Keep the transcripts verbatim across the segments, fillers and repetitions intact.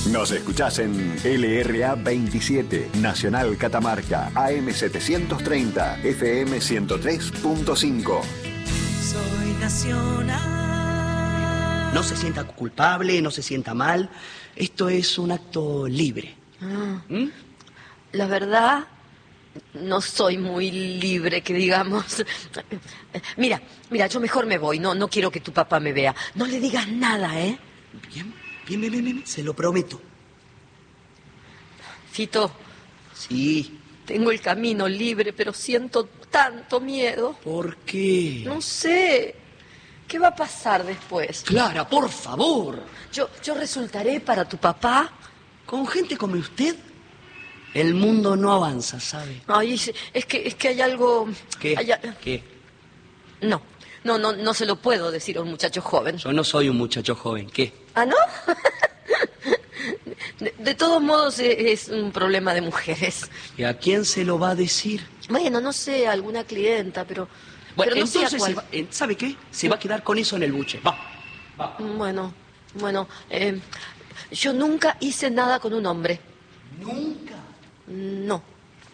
Nos escuchás en L R A veintisiete, Nacional Catamarca, A M setecientos treinta, F M ciento tres punto cinco. Soy nacional. No se sienta culpable, no se sienta mal. Esto es un acto libre. Ah, ¿Mm? La verdad, no soy muy libre, que digamos. Mira, mira, yo mejor me voy. No, no quiero que tu papá me vea. No le digas nada, ¿eh? Bien, bien, bien, bien, bien. Se lo prometo. Fito, Sí. tengo el camino libre, pero siento tanto miedo. ¿Por qué? No sé. ¿Qué va a pasar después? Clara, por favor. Yo, yo resultaré para tu papá. Con gente como usted, el mundo no avanza, ¿sabe? Ay, es, es que es que hay algo. ¿Qué? hay a- ¿Qué? No, no, no, no se lo puedo decir a un muchacho joven. Yo no soy un muchacho joven. ¿Qué? ¿Ah, no? De, de todos modos es, es un problema de mujeres. ¿Y a quién se lo va a decir? Bueno, no sé, a alguna clienta, pero. Bueno, pero no sé a entonces, cuál. se va- eh, ¿sabe qué? Se va a quedar con eso en el buche. Va. Va. Bueno, bueno, eh, yo nunca hice nada con un hombre. ¿Nunca? No,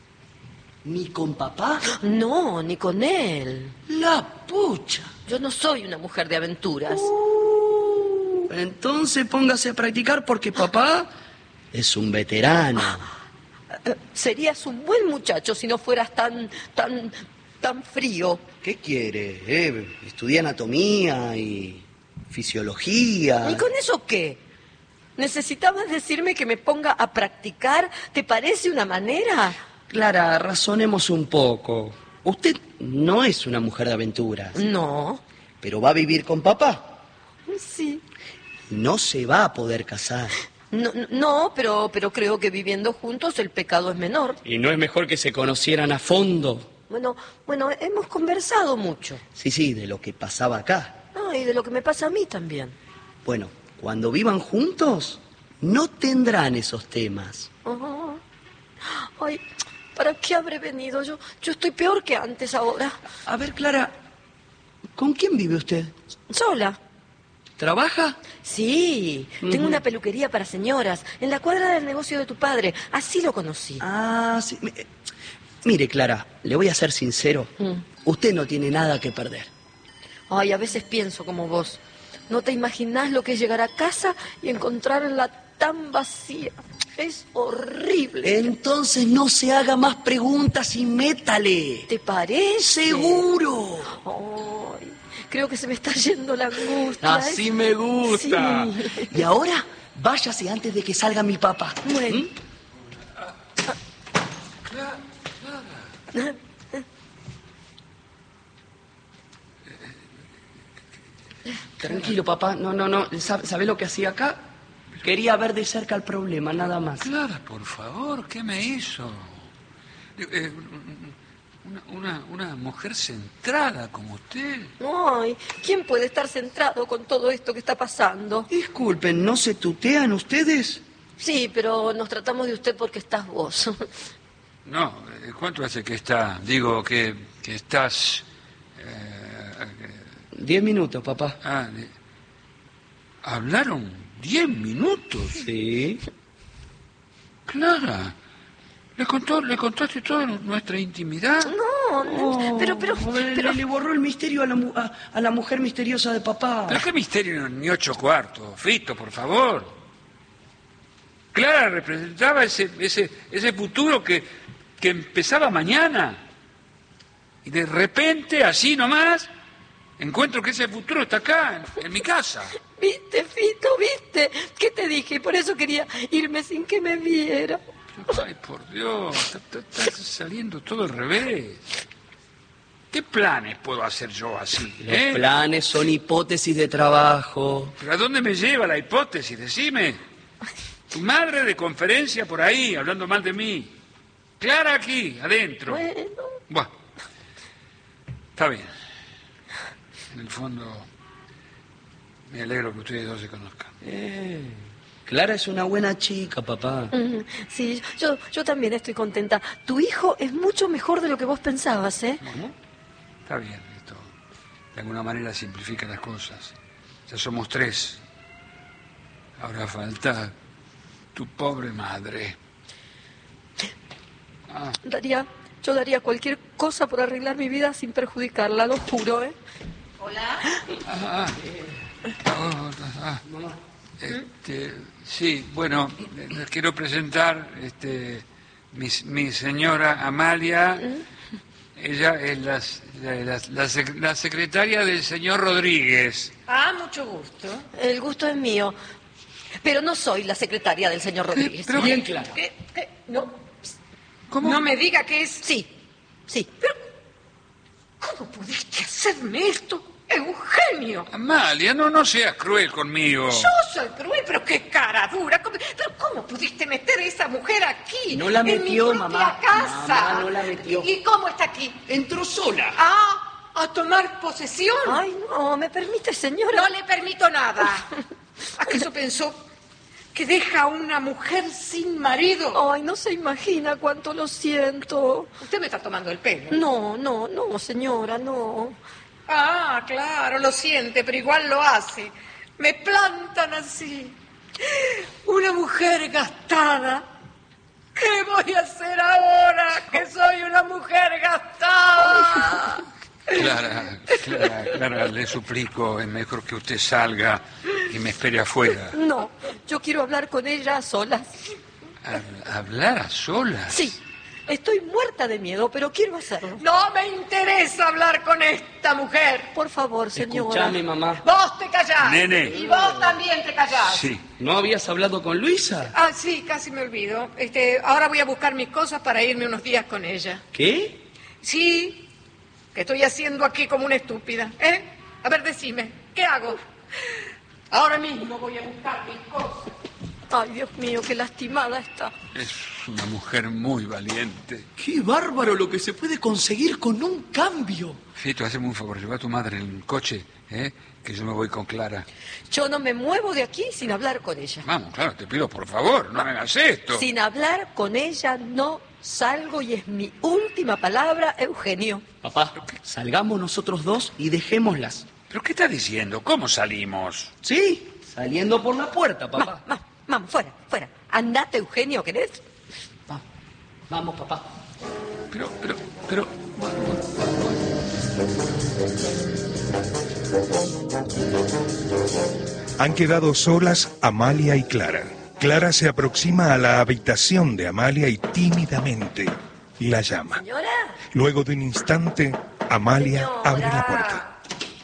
¿Ni con papá? no, ni con él. La pucha. Yo no soy una mujer de aventuras. Uh, entonces póngase a practicar porque papá es un veterano. Eh, Serías un buen muchacho si no fueras tan, tan, tan frío. ¿Qué quiere? Eh, estudié anatomía y fisiología. ¿Y con eso qué? ¿Necesitabas decirme que me ponga a practicar? ¿Te parece una manera? Clara, razonemos un poco. Usted no es una mujer de aventuras, No. pero va a vivir con papá. Sí. No se va a poder casar. No, no, pero, pero creo que viviendo juntos el pecado es menor. ¿Y no es mejor que se conocieran a fondo? Bueno, bueno, hemos conversado mucho. Sí, sí, de lo que pasaba acá. Ah, y de lo que me pasa a mí también. Bueno, cuando vivan juntos, no tendrán esos temas. Ah. Ay, ¿para qué habré venido? Yo, yo estoy peor que antes ahora. A ver, Clara, ¿con quién vive usted? ¿Sola? ¿Trabaja? Sí, Ujú. tengo una peluquería para señoras, en la cuadra del negocio de tu padre. Así lo conocí. Ah, sí. Mi- eh, Mire, Clara, le voy a ser sincero. Mm. Usted no tiene nada que perder. Ay, a veces pienso como vos. No te imaginás lo que es llegar a casa y encontrarla tan vacía. Es horrible. Entonces no se haga más preguntas y métale. ¿Te parece? ¡Seguro! Ay, creo que se me está yendo la angustia. Así Es- me gusta. Sí. Y ahora, váyase antes de que salga mi papá. Bueno. ¿Mm? Tranquilo, papá. No, no, no. ¿Sabe, sabe lo que hacía acá? Quería ver de cerca el problema, nada más. Clara, por favor, ¿qué me hizo? Eh, una, una, una mujer centrada como usted. Ay, ¿quién puede estar centrado con todo esto que está pasando? Disculpen, ¿no se tutean ustedes? Sí, pero nos tratamos de usted porque estás vos. No, eh, ¿cuánto hace que está? Digo, que, que estás... eh, Diez minutos, papá. ah, de- ¿hablaron diez minutos? Sí. Clara, ¿le, contó, ¿le contaste toda nuestra intimidad? No, no, pero, pero, Oh, le- pero... le borró el misterio a la, mu- a, a la mujer misteriosa de papá. ¿Pero qué misterio ni ocho cuartos? Fito, por favor. Clara representaba ese, ese, ese futuro que, que empezaba mañana. Y de repente, así nomás, encuentro que ese futuro está acá, en, en mi casa. ¿Viste, Fito, viste? ¿Qué te dije? Por eso quería irme sin que me viera. Ay, por Dios, está, está- está saliendo todo al revés. ¿Qué planes puedo hacer yo así? Los eh? planes son hipótesis de trabajo. ¿Pero a dónde me lleva la hipótesis? Decime. Tu madre de conferencia por ahí, hablando mal de mí. Clara aquí, adentro. Bueno, Bueno, está bien. En el fondo, me alegro que ustedes dos se conozcan. Eh, Clara es una buena chica, papá. mm, sí, yo, yo también estoy contenta. Tu hijo es mucho mejor de lo que vos pensabas, ¿eh? Bueno, está bien, esto de alguna manera simplifica las cosas. Ya somos tres. Ahora falta tu pobre madre. Ah. Daría, yo daría cualquier cosa por arreglar mi vida sin perjudicarla, lo juro, ¿eh? Hola. Ah, ah, ah, este, sí, bueno, les quiero presentar este, mi, mi señora Amalia. Ella es la, la, la, la secretaria del señor Rodríguez. Ah, mucho gusto. El gusto es mío, pero no soy la secretaria del señor Rodríguez. Pero bien claro. ¿Qué? ¿Qué? No. ¿Cómo? No me diga que es... Sí, sí. Pero, ¿cómo pudiste hacerme esto, Eugenio? Amalia, no, no seas cruel conmigo. Yo soy cruel, pero qué cara dura. ¿Cómo- Pero ¿cómo pudiste meter a esa mujer aquí? No la metió, en mi propia mamá. casa. Mamá, no la metió. ¿Y cómo está aquí? Entró sola. Ah, a tomar posesión. Ay, no, ¿me permite, señora? No le permito nada. ¿Acaso pensó que deja a una mujer sin marido? Ay, no se imagina cuánto lo siento. Usted me está tomando el pelo. No, no, no, señora, no. Ah, claro, lo siente, pero igual lo hace. Me plantan así. Una mujer gastada. ¿Qué voy a hacer ahora que soy una mujer gastada? Clara, Clara, Clara, le suplico, es mejor que usted salga y me espere afuera. No, yo quiero hablar con ella a solas. ¿Hab- ¿Hablar a solas? Sí, estoy muerta de miedo, pero quiero hacerlo. No me interesa hablar con esta mujer. Por favor, señora. Escuchame, mamá. Vos te callás. Nene. Y vos también te callás. Sí. ¿No habías hablado con Luisa? Ah, sí, casi me olvido. Este, ahora voy a buscar mis cosas para irme unos días con ella. ¿Qué? Sí, que estoy haciendo aquí como una estúpida, ¿eh? A ver, decime, ¿qué hago? Ahora mismo voy a buscar mis cosas. Ay, Dios mío, qué lastimada está. Es una mujer muy valiente. ¡Qué bárbaro lo que se puede conseguir con un cambio! Fito, hazme un favor, lleva a tu madre en el coche, ¿eh? Que yo me voy con Clara. Yo no me muevo de aquí sin hablar con ella. Vamos, claro, te pido por favor, no me hagas esto. Sin hablar con ella no salgo y es mi última palabra, Eugenio. Papá, salgamos nosotros dos y dejémoslas. ¿Pero qué estás diciendo? ¿Cómo salimos? Sí, saliendo por la puerta, papá. Vamos, vamos, fuera, fuera. Andate, Eugenio, ¿querés? Va- Vamos, papá. Pero, pero, pero... Han quedado solas Amalia y Clara. Clara se aproxima a la habitación de Amalia y tímidamente la llama. Señora. Luego de un instante, Amalia Señora. abre la puerta.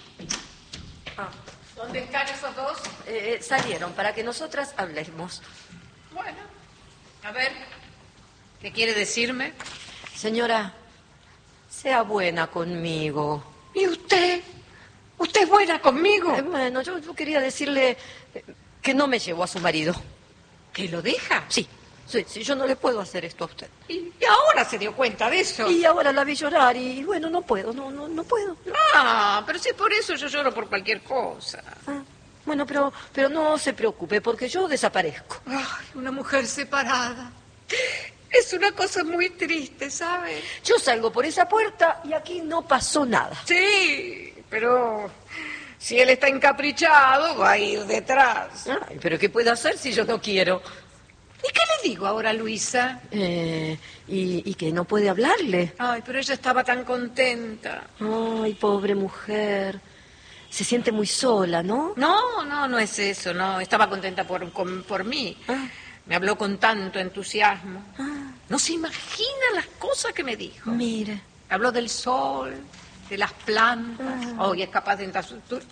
¿Dónde están esos dos? Eh, salieron para que nosotras hablemos. Bueno, a ver, ¿qué quiere decirme? Señora, sea buena conmigo. ¿Y usted? ¿Usted es buena conmigo? Eh, bueno, yo, yo quería decirle eh, que no me llevo a su marido. ¿Que lo deja? Sí, sí, sí, yo no le puedo hacer esto a usted. Y, y ahora se dio cuenta de eso. Y ahora la vi llorar y bueno, no puedo, no, no, no puedo. Ah, pero si por eso yo lloro por cualquier cosa. Ah, bueno, pero, pero no se preocupe porque yo desaparezco. Ay, una mujer separada. Es una cosa muy triste, ¿sabe? Yo salgo por esa puerta y aquí no pasó nada. Sí, pero si él está encaprichado, va a ir detrás. Ay, pero ¿qué puedo hacer si yo no quiero? ¿Y qué le digo ahora a Luisa? Eh, y, y que no puede hablarle. Ay, pero ella estaba tan contenta. Ay, pobre mujer. Se siente muy sola, ¿no? No, no, no es eso, no. Estaba contenta por, con- por mí. Ah. Me habló con tanto entusiasmo. Ah, No se imagina las cosas que me dijo. mire. Habló del sol, de las plantas. Oh, y es capaz de entus-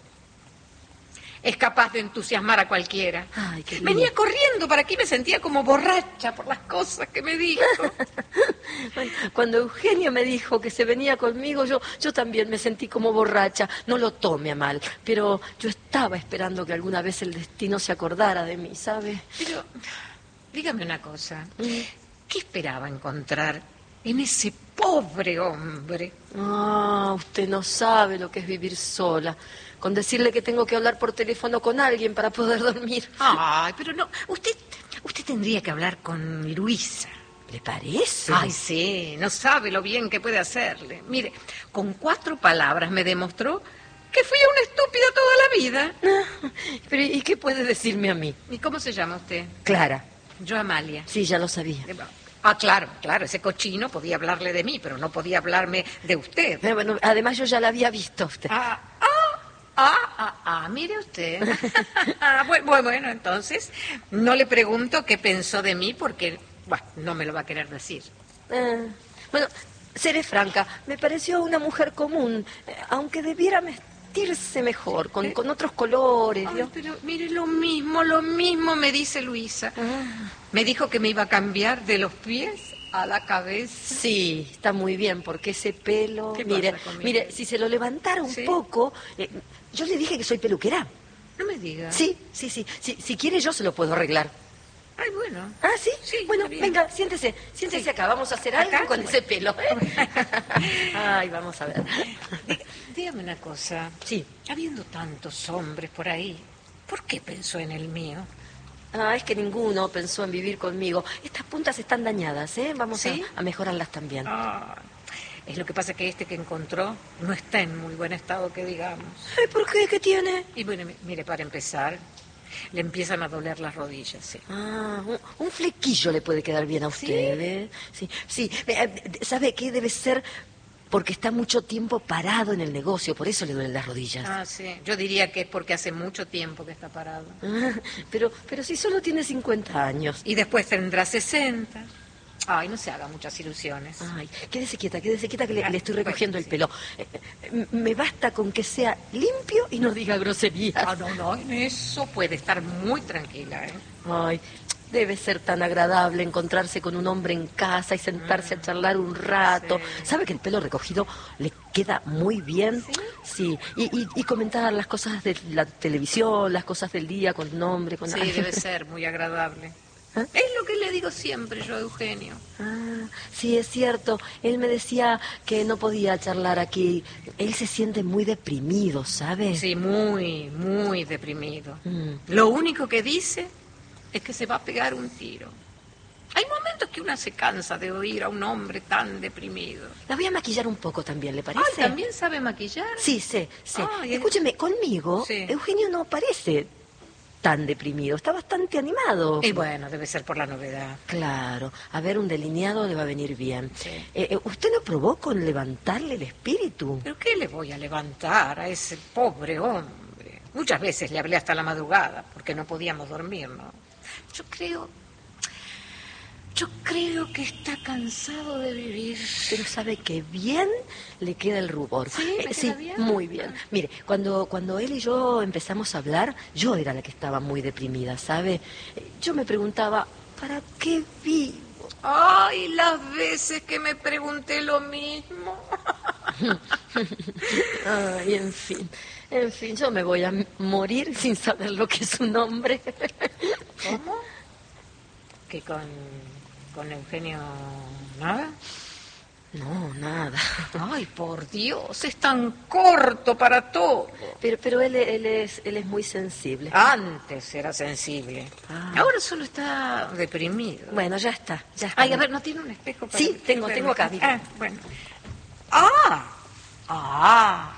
es capaz de entusiasmar a cualquiera. Ay, qué lindo. Venía corriendo para aquí, me sentía como borracha por las cosas que me dijo. Bueno, cuando Eugenio me dijo que se venía conmigo, yo, yo también me sentí como borracha. No lo tome a mal, pero yo estaba esperando que alguna vez el destino se acordara de mí, ¿sabe? Pero, dígame una cosa. Mm. ¿Qué esperaba encontrar en ese pobre hombre? Ah, usted no sabe lo que es vivir sola. Con decirle que tengo que hablar por teléfono con alguien para poder dormir. Ay, pero no. Usted, usted tendría que hablar con Luisa. ¿Le parece? Ay, sí, no sabe lo bien que puede hacerle. Mire, con cuatro palabras me demostró que fui una estúpida toda la vida. Pero ¿y qué puede decirme a mí? ¿Y cómo se llama usted? Clara. yo Amalia. Sí, ya lo sabía. Ah, claro, claro, ese cochino podía hablarle de mí, pero no podía hablarme de usted. Eh, bueno, además yo ya la había visto a usted. Ah, ah, ah, ah, ah, mire usted. Ah, bueno, bueno, entonces, no le pregunto qué pensó de mí porque, bueno, no me lo va a querer decir. Eh, bueno, seré franca, me pareció una mujer común, eh, aunque debiera vestirse mejor, con, con otros colores. Ay, ¿vio? pero mire, lo mismo, lo mismo me dice Luisa. Ah. Me dijo que me iba a cambiar de los pies a la cabeza. Sí, está muy bien, porque ese pelo... ¿Qué Mire, pasa conmigo? mire, si se lo levantara un ¿Sí? poco... eh, yo le dije que soy peluquera. No me diga. Sí, sí, sí. Si, si quiere yo se lo puedo arreglar. Ay, bueno. Ah, ¿sí? Sí, bueno, está bien. venga, siéntese. Siéntese Sí. acá. Vamos a hacer ¿Acá? algo con Bueno. ese pelo. ¿eh? Ay, vamos a ver. Dí- Dígame una cosa. Sí. Habiendo tantos hombres por ahí, ¿por qué pensó en el mío? Ah, es que ninguno pensó en vivir conmigo. Estas puntas están dañadas, ¿eh? Vamos ¿Sí? a, a mejorarlas también. Ah, es lo que pasa que este que encontró no está en muy buen estado, que digamos. Ay, ¿por qué? ¿Qué tiene? Y bueno, mi- mire, para empezar, le empiezan a doler las rodillas, sí. Ah, un, un flequillo le puede quedar bien a usted, ¿eh? Sí, sí. Eh, ¿Sabe qué? Debe ser porque está mucho tiempo parado en el negocio, por eso le duelen las rodillas. Ah, sí. Yo diría que es porque hace mucho tiempo que está parado. Ah, pero, pero si solo tiene cincuenta años. Y después tendrá sesenta. Ay, no se haga muchas ilusiones. Ay, quédese quieta, quédese quieta que le, Ah, le estoy recogiendo bueno, el pelo. Eh, eh, me basta con que sea limpio y no diga groserías. Ah, no, no, en eso puede estar muy tranquila, ¿eh? Ay, debe ser tan agradable encontrarse con un hombre en casa y sentarse a charlar un rato. Sí. ¿Sabe que el pelo recogido le queda muy bien? ¿Sí? Sí, y, y, y comentar las cosas de la televisión, las cosas del día con nombre, con... Sí, debe ser muy agradable. ¿Ah? Es lo que le digo siempre yo a Eugenio. Ah, sí, es cierto. Él me decía que no podía charlar aquí. Él se siente muy deprimido, ¿sabe? Sí, muy, muy deprimido. Mm. Lo único que dice es que se va a pegar un tiro. Hay momentos que una se cansa de oír a un hombre tan deprimido. La voy a maquillar un poco también, ¿le parece? Ay, ¿también sabe maquillar? Sí, sí, sí. Ay, es- Escúcheme, conmigo, Sí. Eugenio no parece tan deprimido. Está bastante animado. Y bueno, debe ser por la novedad. Claro. A ver, un delineado le va a venir bien. Sí. Eh, eh, ¿Usted no probó con levantarle el espíritu? ¿Pero qué le voy a levantar a ese pobre hombre? Muchas veces le hablé hasta la madrugada porque no podíamos dormir, ¿no? Yo creo... Yo creo que está cansado de vivir. Pero sabe que bien le queda el rubor. ¿Sí? ¿Me Eh, queda sí, bien? muy bien. Mire, cuando, cuando él y yo empezamos a hablar, yo era la que estaba muy deprimida, ¿sabe? Eh, Yo me preguntaba, ¿para qué vivo? Ay, las veces que me pregunté lo mismo. Ay, en fin, en fin, yo me voy a m- morir sin saber lo que es un hombre. ¿Cómo? ¿Que con, con Eugenio nada? No, nada. Ay, por Dios, es tan corto para todo. Pero, pero él, él, es, él es muy sensible. Antes era sensible. Ah. Ahora solo está deprimido. Bueno, ya está, ya está. Ay, a ver, ¿no tiene un espejo para Sí, tengo, verme? tengo acá, mire. Ah, bueno. ¡Ah! ¡Ah!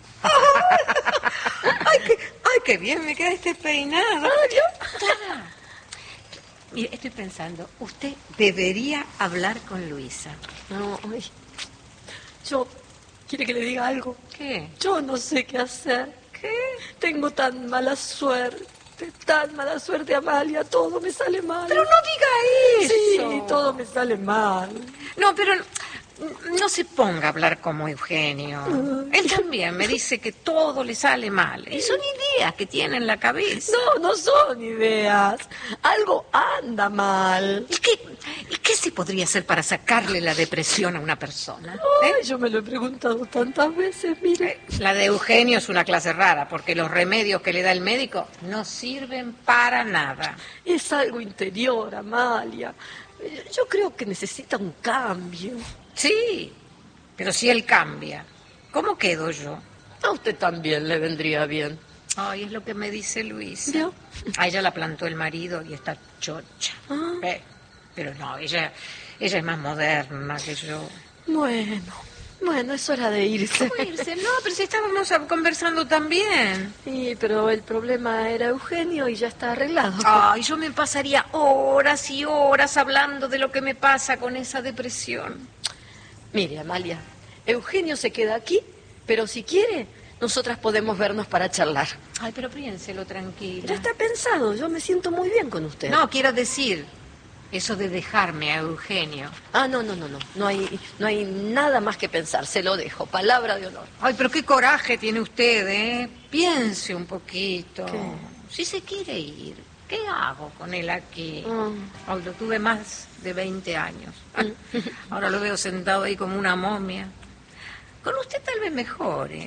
¡Ay, qué, ay, qué bien me queda este peinado! Clara, mire, estoy pensando, usted debería hablar con Luisa. No, ay. Yo, ¿quiere que le diga algo? ¿Qué? Yo no sé qué hacer. ¿Qué? Tengo tan mala suerte, tan mala suerte, Amalia. Todo me sale mal. Pero no diga eso. Sí, todo me sale mal. No, pero no se ponga a hablar como Eugenio. Él también me dice que todo le sale mal. Y son ideas que tiene en la cabeza. No, no son ideas. Algo anda mal. ¿Y qué, ¿Y qué se podría hacer para sacarle la depresión a una persona? ¿Eh? Ay, yo me lo he preguntado tantas veces, mire. La de Eugenio es una clase rara, porque los remedios que le da el médico no sirven para nada. Es algo interior, Amalia. Yo creo que necesita un cambio. Sí, pero si él cambia, ¿cómo quedo yo? A usted también le vendría bien. Ay, es lo que me dice Luisa. ¿Vio? A ella la plantó el marido y está chocha. Ah. Eh, pero no, ella, ella es más moderna que yo. Bueno, Bueno, es hora de irse. ¿Cómo irse? No, pero si estábamos conversando también. Sí, pero el problema era Eugenio y ya está arreglado. Ay, yo me pasaría horas y horas hablando de lo que me pasa con esa depresión. Mire, Amalia, Eugenio se queda aquí, pero si quiere, nosotras podemos vernos para charlar. Ay, pero piénselo tranquila. Ya está pensado, yo me siento muy bien con usted. No, quiero decir, eso de dejarme a Eugenio. Ah, no, no, no, no, no hay, no hay nada más que pensar, se lo dejo, palabra de honor. Ay, pero qué coraje tiene usted, ¿eh? Piense un poquito. ¿Qué? Si se quiere ir, ¿qué hago con él aquí? Mm. Ay, lo tuve más de veinte años. Ahora lo veo sentado ahí como una momia. Con usted tal vez mejore.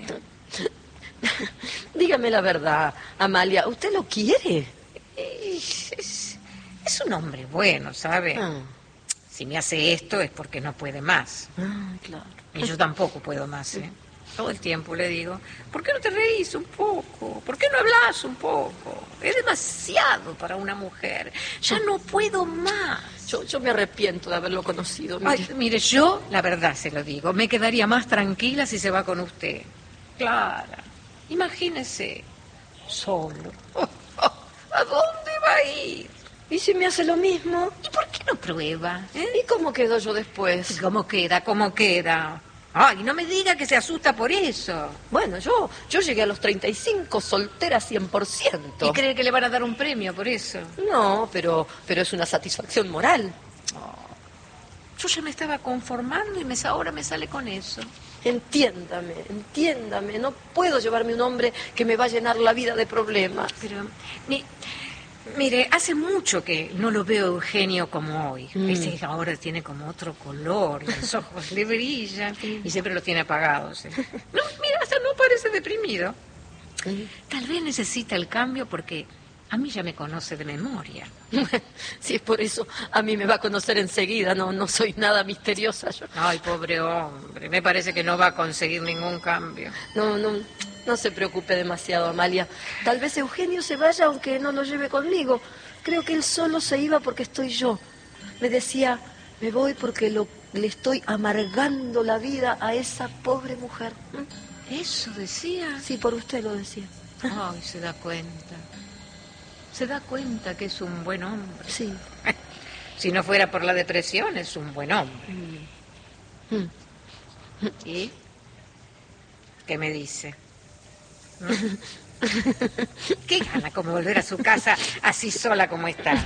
Dígame la verdad, Amalia, ¿usted lo quiere? Es, es, es un hombre bueno, ¿sabe? Ah, Si me hace esto es porque no puede más. ah, claro. Y yo tampoco puedo más, ¿eh? Todo el tiempo le digo, ¿por qué no te reís un poco? ¿Por qué no hablas un poco? Es demasiado para una mujer. Ya no puedo más. Yo, yo me arrepiento de haberlo conocido. Mire. Ay, mire, yo, la verdad se lo digo, me quedaría más tranquila si se va con usted. Clara, imagínese, solo. Oh, oh, ¿a dónde va a ir? ¿Y si me hace lo mismo? ¿Y por qué no prueba? ¿Eh? ¿Y cómo quedo yo después? ¿Cómo queda? ¿Cómo queda? Ay, no me diga que se asusta por eso. Bueno, yo, yo llegué a los treinta y cinco soltera cien por ciento. ¿Y cree que le van a dar un premio por eso? No, pero, pero es una satisfacción moral. Yo ya me estaba conformando y me, ahora me sale con eso. Entiéndame, entiéndame. No puedo llevarme un hombre que me va a llenar la vida de problemas. Pero, mi, mire, hace mucho que no lo veo Eugenio como hoy. Mm. Ese ahora tiene como otro color, y los ojos le brillan y siempre los tiene apagados. ¿eh? No, mira, hasta no parece deprimido. Tal vez necesita el cambio porque a mí ya me conoce de memoria. Si es por eso, a mí me va a conocer enseguida. No, no soy nada misteriosa yo. Ay, pobre hombre, me parece que no va a conseguir ningún cambio. No, no, no se preocupe demasiado, Amalia. Tal vez Eugenio se vaya aunque no lo lleve conmigo. Creo que él solo se iba porque estoy yo. Me decía, me voy porque lo, le estoy amargando la vida a esa pobre mujer. ¿Mm? ¿Eso decía? Sí, por usted lo decía. Ay, se da cuenta. Se da cuenta que es un buen hombre. Sí. Si no fuera por la depresión, es un buen hombre. Mm. ¿Y? ¿Qué me dice? ¿No? ¿Qué gana como volver a su casa así sola como está?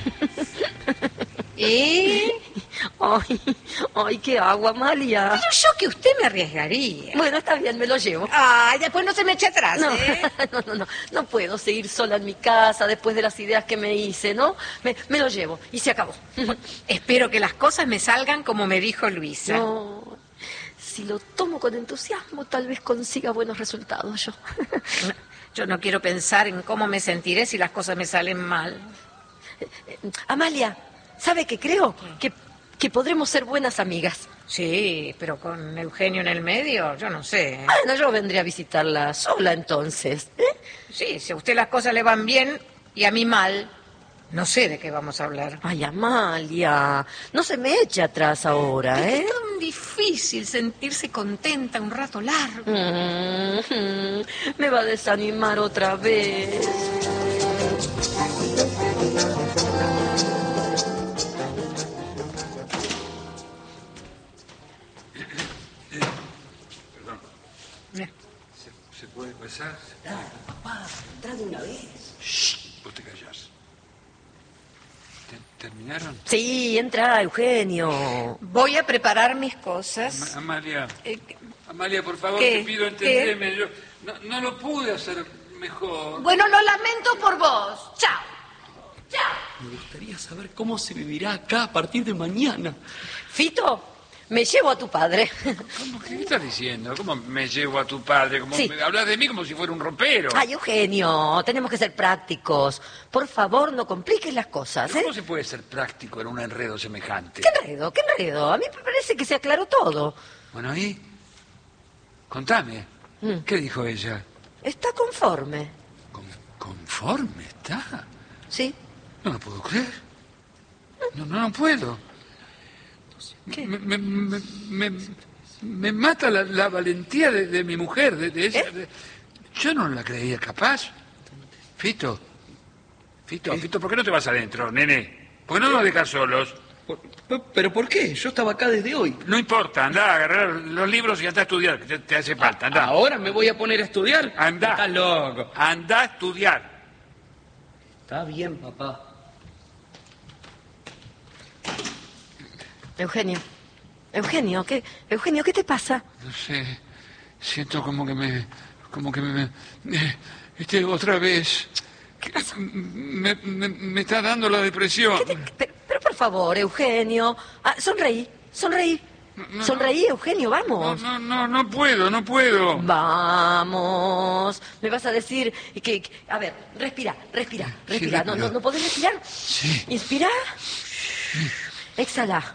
¿Y? Ay, ay, ¿qué hago, Amalia? Pero yo que usted me arriesgaría. Bueno, está bien, me lo llevo. Ay, después no se me eche atrás, No, ¿eh? no, no, no, no puedo seguir sola en mi casa después de las ideas que me hice, ¿no? Me, me lo llevo y se acabó. Espero que las cosas me salgan como me dijo Luisa. No, si lo tomo con entusiasmo, tal vez consiga buenos resultados yo. Yo no quiero pensar en cómo me sentiré si las cosas me salen mal. Amalia, ¿sabe qué creo? Que, que podremos ser buenas amigas. Sí, pero con Eugenio en el medio, yo no sé. ¿eh? Bueno, yo vendré a visitarla sola entonces. ¿eh? Sí, si a usted las cosas le van bien y a mí mal, no sé de qué vamos a hablar. Ay, Amalia, no se me eche atrás ahora, ¿eh? Es tan difícil sentirse contenta un rato largo. Mm, me va a desanimar otra vez. ¿Se, se puede pasar? Claro, papá, entra de una vez. Shh, vos te callás. ¿Te- ¿Terminaron? Sí, entra, Eugenio. Voy a preparar mis cosas. Ama- Amalia, Eh, Amalia, por favor, ¿Qué? te pido entenderme. Yo no, no lo pude hacer mejor. bueno, lo lamento por vos. Chao. Chao. Me gustaría saber cómo se vivirá acá a partir de mañana. Fito, me llevo a tu padre. ¿Cómo, ¿Qué estás diciendo? ¿Cómo me llevo a tu padre? ¿Cómo Sí. me hablas de mí como si fuera un ropero? Ay, Eugenio, tenemos que ser prácticos. Por favor, no compliques las cosas, ¿eh? ¿Cómo se puede ser práctico en un enredo semejante? ¿Qué enredo? ¿Qué enredo? A mí me parece que se aclaró todo. Bueno, ¿y? Contame. Mm. ¿Qué dijo ella? ¿Está conforme? Con- ¿Conforme está? ¿Sí? No lo puedo creer. No, no, no puedo. ¿Qué? Me, me, me, me, Me mata la, la valentía de, de mi mujer, de, de esa... ¿Eh? de- yo no la creía capaz. Fito, Fito, Fito, ¿por qué no te vas adentro, nene? ¿Por qué no nos dejas solos? Por- ¿Pero por qué? Yo estaba acá desde hoy. No importa, anda a agarrar los libros y anda a estudiar, que te, te hace falta, anda. ¿Ahora me voy a poner a estudiar? Anda. Estás loco. Anda a estudiar. Está bien, papá. Eugenio, Eugenio, ¿qué, Eugenio, ¿qué te pasa? No sé, siento como que me... como que me... me- este, otra vez... que Me, me, me está dando la depresión. ¿Qué te- pero, pero por favor, Eugenio, ah, sonreí, sonreí, no, sonreí, Eugenio, No, vamos. no, no, no puedo, no puedo. Vamos, me vas a decir que, que- a ver, respira, respira, respira, no, no, no podés respirar. Sí. Inspira, exhala.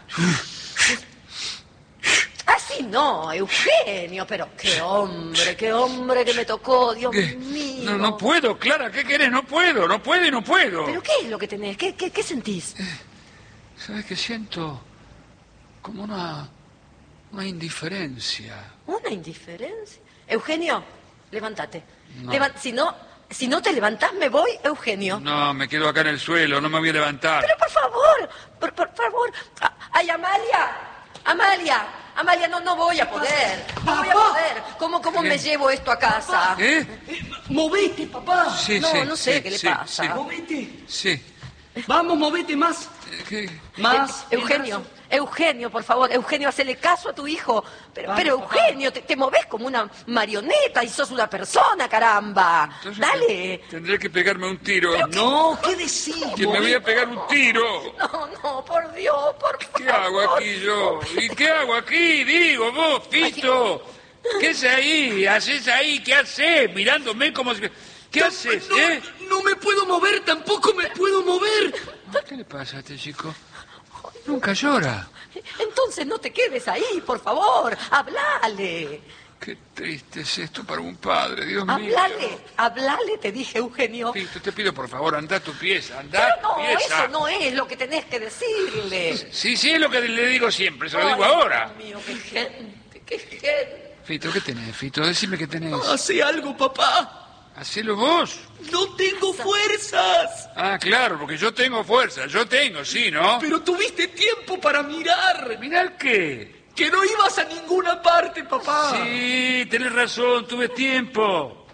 Así no, Eugenio, pero qué hombre, qué hombre que me tocó, Dios ¿Qué? mío. No, no puedo, Clara, ¿qué querés? No puedo, no puedo y no puedo. ¿Pero qué es lo que tenés? ¿Qué, qué, qué sentís? ¿Sabes qué siento? Como una... una indiferencia. ¿Una indiferencia? Eugenio, levántate. No. Levan- si no, si no te levantás, me voy, Eugenio. No, me quedo acá en el suelo, no me voy a levantar. Pero por favor, por, por favor. Ah, ¡Ay, Amalia! ¡Amalia! Amalia, no, no voy a poder. No voy a poder. ¿Cómo, cómo me llevo esto a casa? ¿Eh? ¡Movete, papá! Sí, No, sí, no sé sí, qué le sí, pasa. sí. ¡Movete! Sí. Vamos, movete más. Eh, ¿qué? Más. Eh, Eugenio, Eugenio, por favor, Eugenio, hacele caso a tu hijo. Pero, Vamos, pero papá. Eugenio, te, te movés como una marioneta y sos una persona, caramba. Entonces Dale. te- Tendré que pegarme un tiro. No, ¿qué decís? Que me voy a pegar un tiro. No, no, por Dios, por favor. ¿Qué hago aquí yo? ¿Y qué hago aquí? Digo, vos, Fito. ¿Qué haces ahí? ¿Haces ahí? ¿Qué haces? Mirándome como si... ¿Qué haces, no, eh? no me puedo mover, tampoco me puedo mover. ¿Qué le pasa a este chico? Nunca llora. Entonces no te quedes ahí, por favor. Hablale. Qué triste es esto para un padre, Dios mío. Hablale. Hablale, te dije, Eugenio. Fito, te pido por favor, anda a tu pieza, anda a Pero tu no, pieza. eso no es lo que tenés que decirle. Sí, sí, es lo que le digo siempre, se lo Ay, digo ahora. Dios mío, qué gente, qué gente. Fito, ¿qué tenés, Fito? Decime qué tenés. Hace algo, papá. Hacelo vos. No tengo fuerzas. Ah, claro, porque yo tengo fuerza, yo tengo, sí, ¿no? Pero tuviste tiempo para mirar. Mirá qué. Que no ibas a ninguna parte, papá. Sí, tenés razón, tuve tiempo.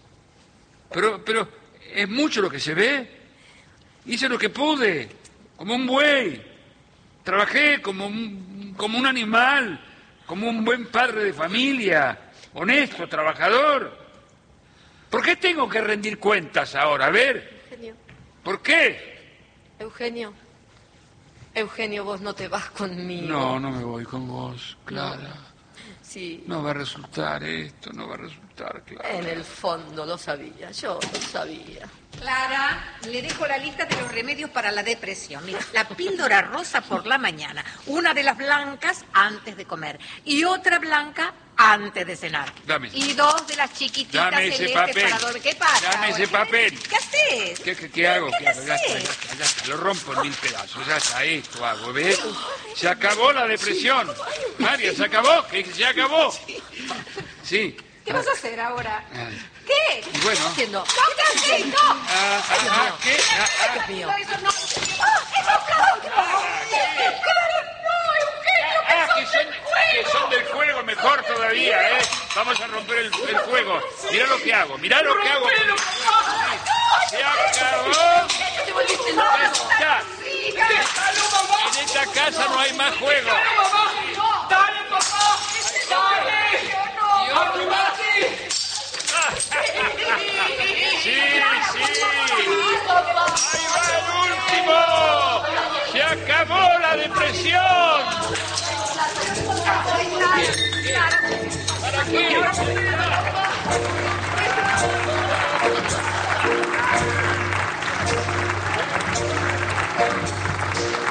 Pero, pero, ¿es mucho lo que se ve? Hice lo que pude, como un buey. Trabajé como un, como un animal, como un buen padre de familia, honesto, trabajador. ¿Por qué tengo que rendir cuentas ahora? A ver, Eugenio, ¿por qué? Eugenio, Eugenio, vos no te vas conmigo. No, no me voy con vos, Clara. Sí, No va a resultar esto, no va a resultar, Clara. en el fondo lo sabía, yo lo sabía. Clara, le dejo la lista de los remedios para la depresión. Mira, la píldora rosa por la mañana, una de las blancas antes de comer y otra blanca antes de cenar. Dame. Y dos de las chiquititas Dame ese celestes papel. para dormir. ¿Qué pasa? Dame ahora? ese papel. ¿Qué haces? ¿Qué, qué, qué hago? ¿Qué ¿Qué hago? Ya está, ya haces? está, ya está. Lo rompo en mil pedazos. Ya está, esto hago, ¿ves? Se acabó la depresión. María, ¿se acabó? ¿Que se acabó? Sí. ¿Qué vas a hacer ahora? Ay. ¿Qué? Y ¿Qué bueno. estás haciendo? ¡No, qué haces! ¡No! Ah, ah, ah, ¿qué? Ah, ah. Dios mío. No, eso no. ¡Ah, eso no! Ah, que son, que son del juego, mejor todavía, ¿eh? Vamos a romper el, el juego. Mirá lo que hago, mirá lo que hago. Se acabó. Te volviste Ya loco. está. En esta casa no hay más juego. ¡Dale, papá! ¡Dale! Y otro más. Sí, sí. Ahí va el último. Se acabó la depresión. ¿Para qué?